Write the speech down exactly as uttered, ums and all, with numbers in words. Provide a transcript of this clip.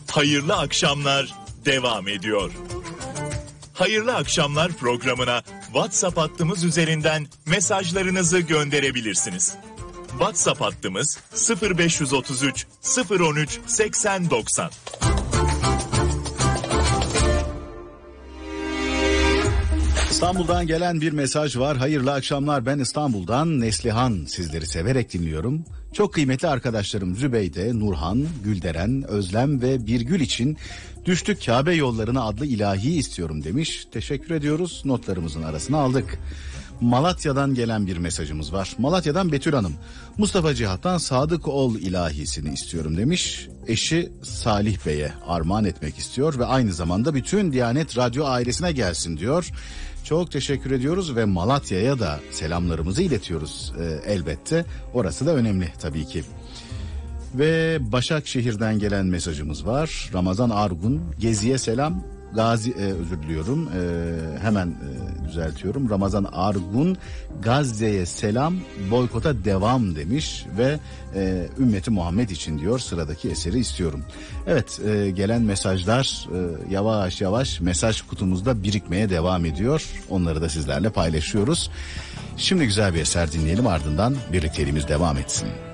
Hayırlı akşamlar devam ediyor. Hayırlı akşamlar programına WhatsApp hattımız üzerinden mesajlarınızı gönderebilirsiniz. WhatsApp hattımız sıfır beş otuz üç sıfır on üç seksen doksan. İstanbul'dan gelen bir mesaj var. Hayırlı akşamlar, ben İstanbul'dan Neslihan, sizleri severek dinliyorum. Çok kıymetli arkadaşlarım Zübeyde, Nurhan, Gülderen, Özlem ve Birgül için Düştük Kabe Yollarına adlı ilahi istiyorum demiş. Teşekkür ediyoruz, notlarımızın arasına aldık. Malatya'dan gelen bir mesajımız var. Malatya'dan Betül Hanım, Mustafa Cihat'tan Sadık Ol ilahisini istiyorum demiş. Eşi Salih Bey'e armağan etmek istiyor ve aynı zamanda bütün Diyanet Radyo ailesine gelsin diyor. Çok teşekkür ediyoruz ve Malatya'ya da selamlarımızı iletiyoruz e, elbette. Orası da önemli tabii ki. Ve Başakşehir'den gelen mesajımız var. Ramazan Argun, Gezi'ye selam. Gazi, e, özür diliyorum, e, hemen e, düzeltiyorum. Ramazan Argun, Gazze'ye selam, boykota devam demiş ve e, ümmeti Muhammed için diyor, sıradaki eseri istiyorum. Evet, e, gelen mesajlar e, yavaş yavaş mesaj kutumuzda birikmeye devam ediyor. Onları da sizlerle paylaşıyoruz. Şimdi güzel bir eser dinleyelim, ardından birlikteliğimiz devam etsin.